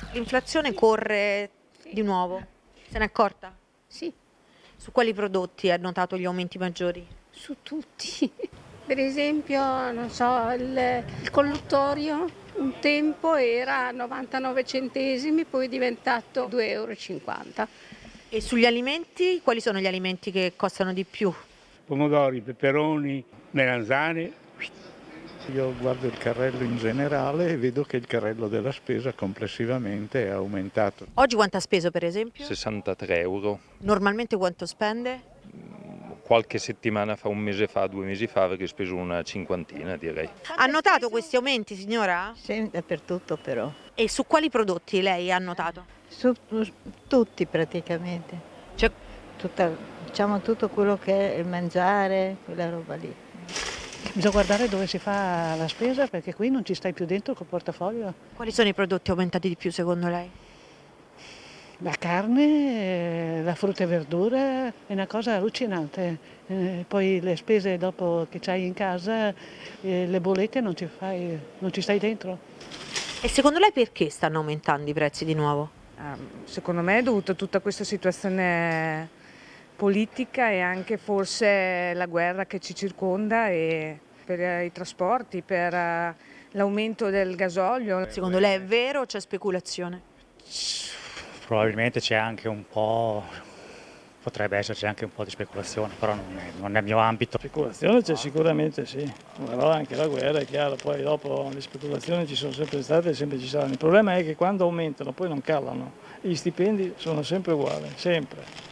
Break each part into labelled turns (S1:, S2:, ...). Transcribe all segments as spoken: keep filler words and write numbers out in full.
S1: L'inflazione corre di nuovo, se n'è accorta?
S2: Sì,
S1: Su quali prodotti ha notato gli aumenti maggiori?
S2: su tutti. Per esempio, non so, il, il colluttorio un tempo era novantanove centesimi, poi è diventato due euro e cinquanta.
S1: E sugli alimenti, quali sono gli alimenti che costano di più?
S3: Pomodori, peperoni, melanzane.
S4: Io guardo il carrello in generale e vedo che il carrello della spesa complessivamente è aumentato.
S1: Oggi quanto ha speso per esempio?
S5: sessantatré euro.
S1: Normalmente quanto spende?
S5: Qualche settimana fa, un mese fa, due mesi fa, avrei speso una cinquantina, direi.
S1: Ha notato questi aumenti, signora?
S6: Sì, dappertutto però.
S1: E su quali prodotti lei ha notato?
S6: Su, su- tutti praticamente.
S1: Cioè,
S6: Tutta- diciamo tutto quello che è il mangiare, quella roba lì.
S7: Bisogna guardare dove si fa la spesa perché qui non ci stai più dentro col portafoglio.
S1: quali sono i prodotti aumentati di più secondo lei?
S7: La carne, eh, la frutta e verdura è una cosa allucinante. Eh, poi le spese dopo che c'hai in casa, eh, le bollette non ci fai, non ci stai dentro.
S1: E secondo lei perché stanno aumentando i prezzi di nuovo?
S8: Um, secondo me è dovuta a tutta questa situazione politica e anche forse la guerra che ci circonda e per eh, i trasporti, per eh, l'aumento del gasolio.
S1: Secondo lei è vero o c'è speculazione?
S9: Probabilmente c'è anche un po', potrebbe esserci anche un po' di speculazione, però non è, non è il mio ambito.
S10: Speculazione c'è sicuramente, sì, però anche la guerra è chiaro, poi dopo le speculazioni ci sono sempre state e sempre ci saranno. Il problema è che quando aumentano poi non calano, gli stipendi sono sempre uguali, sempre.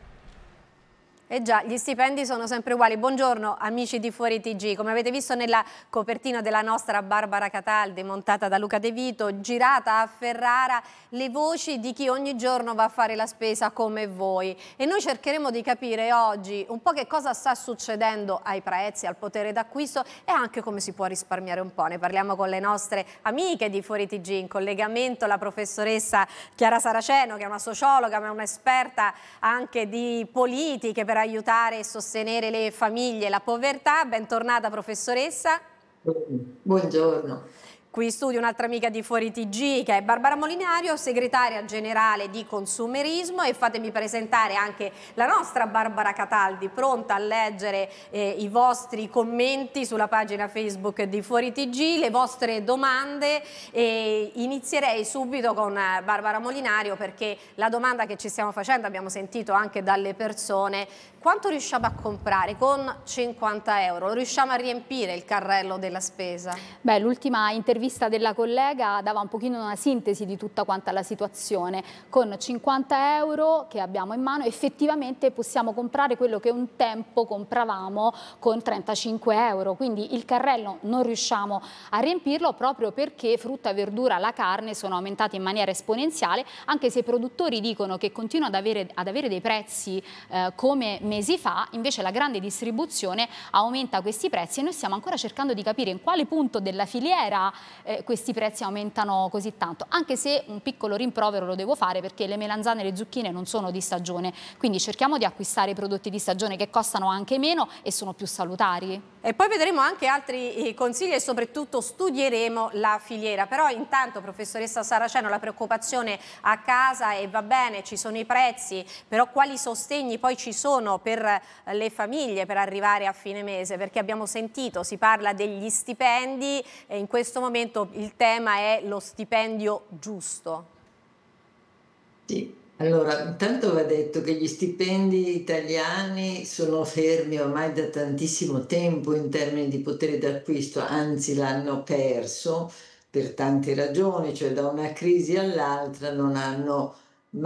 S11: E già, gli stipendi sono sempre uguali. Buongiorno amici di Fuori T G, come avete visto nella copertina della nostra Barbara Cataldi montata da Luca De Vito, girata a Ferrara le voci di chi ogni giorno va a fare la spesa come voi, e noi cercheremo di capire oggi un po' che cosa sta succedendo ai prezzi, al potere d'acquisto e anche come si può risparmiare un po'. Ne parliamo con le nostre amiche di Fuori T G, in collegamento la professoressa Chiara Saraceno, che è una sociologa ma è un'esperta anche di politiche per aiutare e sostenere le famiglie e la povertà. Bentornata professoressa.
S12: Buongiorno.
S11: Qui in studio un'altra amica di Fuori T G che è Barbara Molinario, segretaria generale di Consumerismo, e fatemi presentare anche la nostra Barbara Cataldi, pronta a leggere eh, i vostri commenti sulla pagina Facebook di Fuori T G, le vostre domande, e inizierei subito con Barbara Molinario perché la domanda che ci stiamo facendo, abbiamo sentito anche dalle persone: quanto riusciamo a comprare con cinquanta euro? Riusciamo a riempire il carrello della spesa?
S13: Beh, l'ultima intervista della collega dava un pochino una sintesi di tutta quanta la situazione. Con cinquanta euro che abbiamo in mano effettivamente possiamo comprare quello che un tempo compravamo con trentacinque euro, quindi il carrello non riusciamo a riempirlo proprio perché frutta, verdura, la carne sono aumentati in maniera esponenziale, anche se i produttori dicono che continuano ad avere, ad avere dei prezzi eh, come mesi fa, invece la grande distribuzione aumenta questi prezzi e noi stiamo ancora cercando di capire in quale punto della filiera eh, questi prezzi aumentano così tanto, anche se un piccolo rimprovero lo devo fare perché le melanzane e le zucchine non sono di stagione, quindi cerchiamo di acquistare prodotti di stagione che costano anche meno e sono più salutari.
S11: E poi vedremo anche altri consigli e soprattutto studieremo la filiera. Però intanto, professoressa Saraceno, la preoccupazione a casa, e va bene, ci sono i prezzi, però quali sostegni poi ci sono per le famiglie per arrivare a fine mese? Perché abbiamo sentito, si parla degli stipendi e in questo momento il tema è lo stipendio giusto.
S12: Sì. Allora, intanto va detto che gli stipendi italiani sono fermi ormai da tantissimo tempo in termini di potere d'acquisto, anzi l'hanno perso per tante ragioni, cioè da una crisi all'altra non hanno